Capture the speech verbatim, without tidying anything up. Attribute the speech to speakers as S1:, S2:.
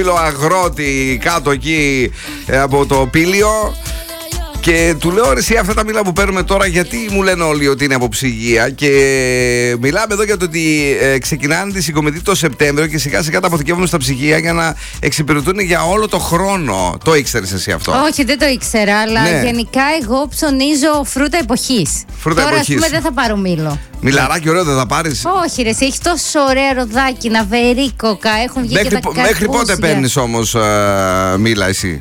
S1: αγρότη κάτω εκεί από το Πήλιο. Και του λέω: ρε, εσύ, αυτά τα μήλα που παίρνουμε τώρα, γιατί μου λένε όλοι ότι είναι από ψυγεία? Και μιλάμε εδώ για το ότι ε, ξεκινάνε τη συγκομιδή το Σεπτέμβριο και σιγά σιγά τα αποθηκεύουν στα ψυγεία για να εξυπηρετούν για όλο το χρόνο. Το ήξερες εσύ αυτό?
S2: Όχι, δεν το ήξερα, αλλά
S1: ναι.
S2: γενικά εγώ ψωνίζω φρούτα εποχής.
S1: Φρούτα
S2: τώρα,
S1: εποχής.
S2: Τώρα, ας πούμε, δεν θα πάρω μήλο.
S1: Μιλαράκι ωραίο δεν θα πάρεις?
S2: Όχι, ρε, εσύ, έχει τόσο ωραία ροδάκινα, βερίκοκα, έχουν βγει
S1: μέχρι,
S2: και τα καρπούζια.
S1: Μέχρι πότε παίρνεις όμως ε, μήλα εσύ?